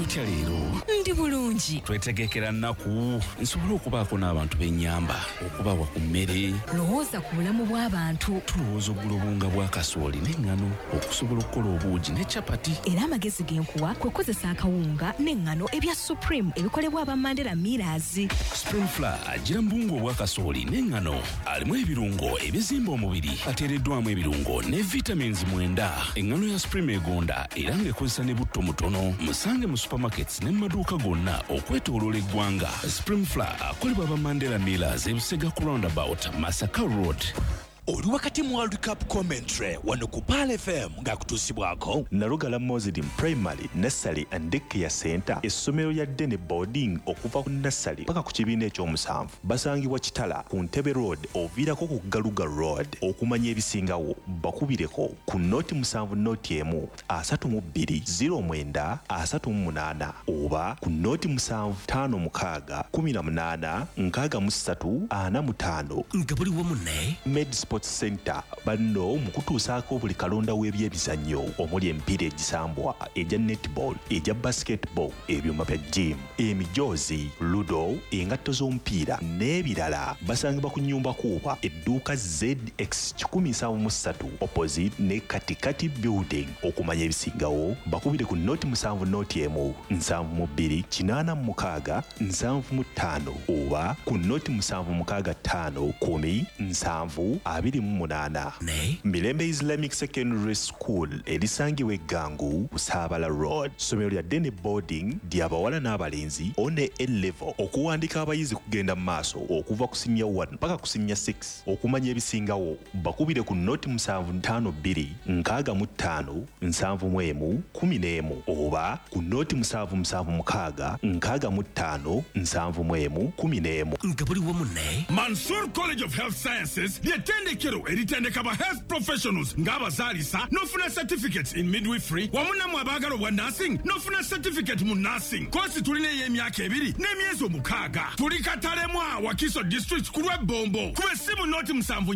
otya leero? Ndi bulungi. Twetegekera nnaku nsobola okubaako n'abantu b'ennyamba okubawa ku mmere. Lowooza ku bulamu bw'abantu. Tulowooza oggula obunga bwa kasooli n'eŋŋano okusobola okukola obuugi ne capati. Era amagezi genkuwa kwe kukozesa akawunga n'eŋŋano ebya Supreme ebikolebwa aba Mandela Millers. Supreme Flour agira mu buwunga obwa kasooli n'eŋŋano alimu ebirungo ebizimba omubiri ateereddwamu ebirungo ne vitamins 9. Eŋŋano ya Supreme egonda era ng'ekozesa ne butto mutono. Musange mu supermarkets ne mu maduuka gonna okwetooloola eggwanga. Supreme Flour akolebwa aba Mandela Millers e Busega ku roundabout Masaka Road. Oli wakati mu World Cup commentary wano ku Pal FM ng'akutuusibwako Nalugala Muslim Primary, Nursery and Daycare Center, essomero lya Dene Boarding okuva ku nursery paka ku kibiina ekyomusanvu. Basangibwa Kitala ku Ntebe Road oviirako ku Galuga Road. Okumanya ebisingawo bakubireko ku noti 7 noti emu 32 09 38 oba ku noti 7 56 18 63 45 nga buli wamu ne Med Sports Center banno mu kutuusaako buli kalonda w'ebyemizannyo omuli emipiira egisambwa egya netball egya basketball ebyuma bya gym emijoozi ludo engatto z'omupiira n'ebirala. Basangibwa ku nnyumba kuuba edduuka ZX 173 opposite ne Katikati building. Okumanya ebisingawo bakubire ku noti 7 noti emu 72 86 75 oba ku noti 765 10 728 ne Mirembe Islamic Secondary School erisangibwa Eggangu Busaabala Road. Ssomero lya Dene Boarding ly'abawala n'abalenzi one A-level. Okuwandiika abayizi kugenda mu maaso okuva ku senior 1 mpaka ku senior 6. Okumanya ebisingawo bakubire ku noti 752 65 71 11 oba ku noti 776 65 71 11 nga buli wamu ne Mansour College of Health Sciences ly'ettendekero eritendeka ba health professionals ng'abazaalisa n'ofuna certificates in midwifery wamu nammwe abaagala obwa nursing n'ofuna certificate mu nursing. Koosi tulina ey'emyaka 2 n'emyezi 6. Tuli Katalemu Wakiso District ku lw'Ebombo. Kuba essimu noti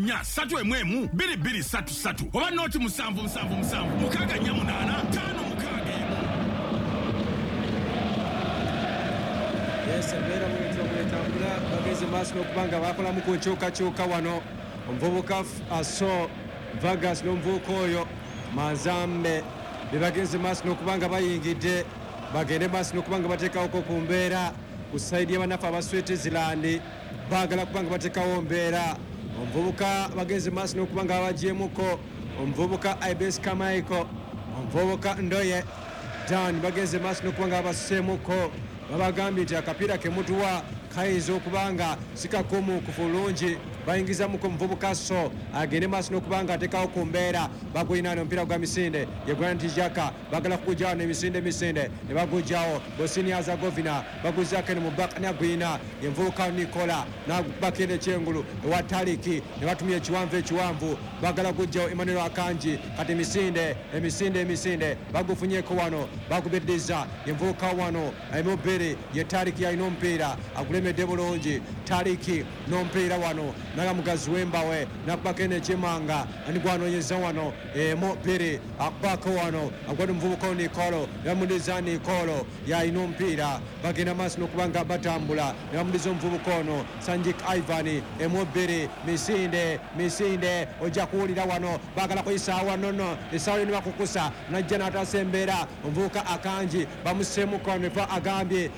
74 2233 oba noti 777 648 Embeera bwetyo bwetambula bageze maaso n'okubanga bakolamu ku nkyukakyuka wano omuvubuka Aso Vargas n'omuvubuka oyo Manzambe bebagenze maaso n'okubanga bayingidde bagende maaso n'okubanga bateekawoko ku mbeera ku sayidi y'abanafu aba Switzerland baagala kubanga bateekawo mbeera. Omuvubuka bagenze maaso n'okubanga babagyemuko omuvubuka Ibes Kamaiko omuvubuka Ndoye Dan bagenze maaso n'okubanga babasseemuko babagambye nti akapiira kemutuwa kayinza okubanga sikakumu ku bulungi. Bayingizamu ku muvubuka So agende maaso n'okubanga ateekawo ku mbeera bagulinaano omupiira gwa misinde ye Granit Xhaka bagala kugujjawo n'emisinde ne bagujjawo Bosnia Herzegovina baguzzaako eno mu Bakania Guina ye muvubuka Nicola n'abakenda ekyengulu ewa Taliki ne batumya ekiwanvu bagala kugjawo Emmanuel Akanji kati emisinde bagufunyeeko wano bagubeddiza ye muvubuka wano emubiri ye Taliki yalina omupiira agulemedde bulungi. Taliki n'omupiira wano naga mugazi w'embawe nakubakene ekimanga anigwanonyeza wano emubiri akubako wano agwadi muvubuka Nikolo yamudiza Nikolo yalina omupiira bagenda maaso n'okubanga batambula ne bamudiza omuvubuka ono Sanjik Ivan emubiri misinde ojja kuwulira wano bagala kuyisaawo wano esaawo ne bakukusa najja n'atasa embeera omuvubuka Akanji bamuseemuko ne agambye